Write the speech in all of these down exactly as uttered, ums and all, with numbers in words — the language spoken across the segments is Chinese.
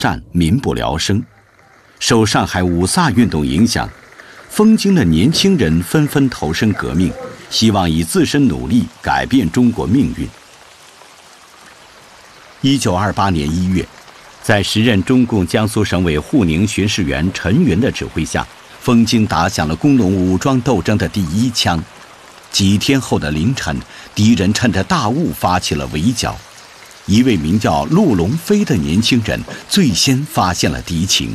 战，民不聊生。受上海五卅运动影响，枫京的年轻人纷纷投身革命，希望以自身努力改变中国命运。一九二八年一月，在时任中共江苏省委沪宁巡视员陈云的指挥下，枫京打响了工农武装斗争的第一枪。几天后的凌晨，敌人趁着大雾发起了围剿。一位名叫陆龙飞的年轻人最先发现了敌情。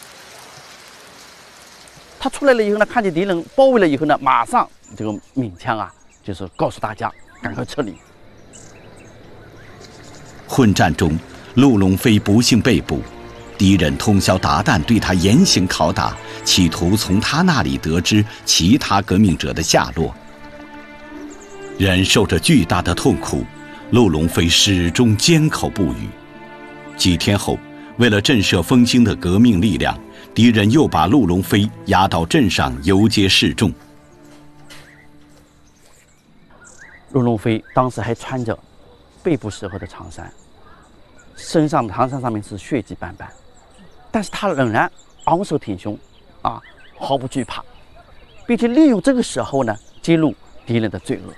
他出来了以后呢，看见敌人包围了以后呢，马上这个鸣枪啊，就是告诉大家赶快撤离。 混战中，陆龙飞不幸被捕，敌人通宵达旦对他严刑拷打，企图从他那里得知其他革命者的下落。忍受着巨大的痛苦，陆龙飞始终缄口不语。几天后，为了震慑枫京的革命力量，敌人又把陆龙飞押到镇上游街示众。 陆龙飞当时还穿着背部时候的长衫，身上的长衫上面是血迹斑斑，但是他仍然昂首挺胸，啊，毫不惧怕，并且利用这个时候呢，揭露敌人的罪恶。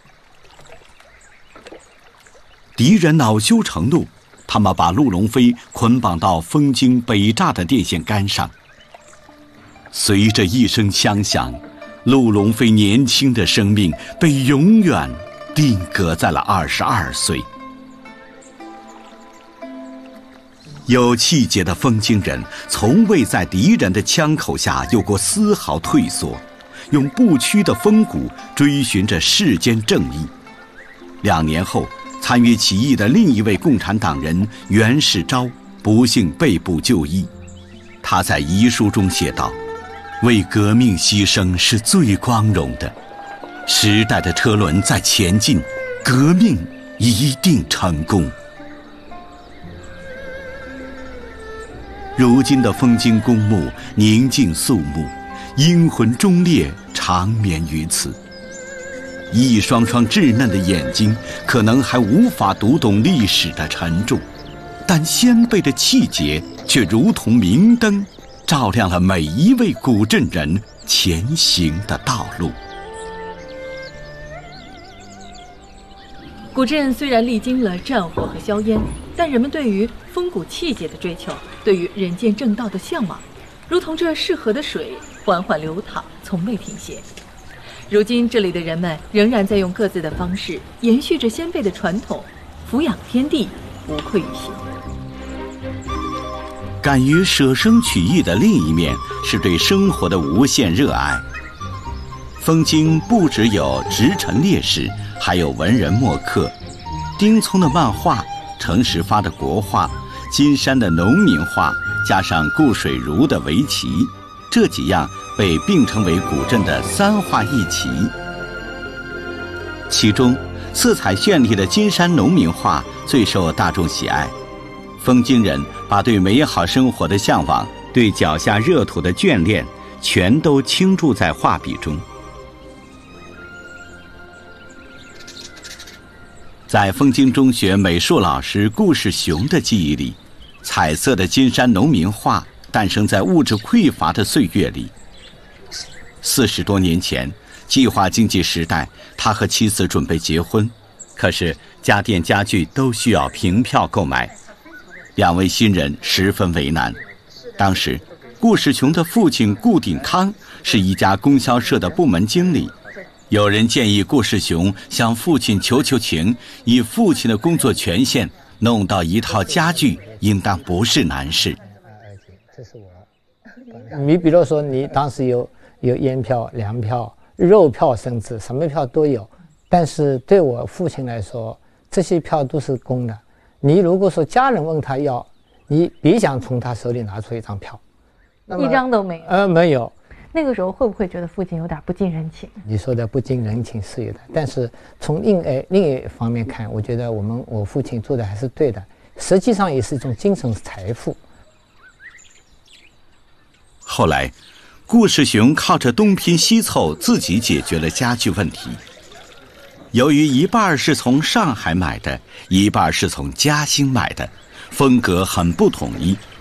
敌人恼羞成怒，他们把陆龙飞捆绑到枫京北栅的电线杆上。随着一声枪响，陆龙飞年轻的生命被永远定格在了二十二岁。有气节的枫京人从未在敌人的枪口下有过丝毫退缩，用不屈的风骨追寻着世间正义。两年后，参与起义的另一位共产党人袁世钊不幸被捕就医。他在遗书中写道：为革命牺牲是最光荣的，时代的车轮在前进，革命一定成功。如今的枫京公墓宁静肃穆，英魂忠烈长眠于此。一双双稚嫩的眼睛可能还无法读懂历史的沉重，但先辈的气节却如同明灯，照亮了每一位古镇人前行的道路。 古镇虽然历经了战火和硝烟，但人们对于风骨气节的追求，对于人间正道的向往，如同这逝河的水，缓缓流淌，从未停歇。如今这里的人们仍然在用各自的方式延续着先辈的传统，俯仰天地，无愧于心。 敢于舍生取义的另一面是对生活的无限热爱。枫京不只有直臣烈士，还有文人墨客，丁聪的漫画，程时发的国画，金山的农民画，加上顾水如的围棋，这几样被并称为古镇的三画一奇。其中色彩绚丽的金山农民画最受大众喜爱。枫京人把对美好生活的向往，对脚下热土的眷恋，全都倾注在画笔中。在枫京中学美术老师顾世雄的记忆里，彩色的金山农民画诞生在物质匮乏的岁月里。四十多年前，计划经济时代，他和妻子准备结婚，可是家电家具都需要凭票购买，两位新人十分为难。当时，顾世雄的父亲顾鼎康是一家供销社的部门经理。有人建议顾世雄向父亲求求情，以父亲的工作权限弄到一套家具，应当不是难事。 这是我。你比如说，你当时有有烟票、粮票、肉票，甚至什么票都有。但是对我父亲来说，这些票都是公的。你如果说家人问他要，你别想从他手里拿出一张票， 一张都没有。 呃，没有。 那个时候会不会觉得父亲有点不近人情？ 你说的不近人情是有的，但是从另一另一方面看，我觉得我们我父亲做的还是对的，实际上也是一种精神财富。 后来，顾世雄靠着东拼西凑，自己解决了家具问题。由于一半是从上海买的，一半是从嘉兴买的，风格很不统一，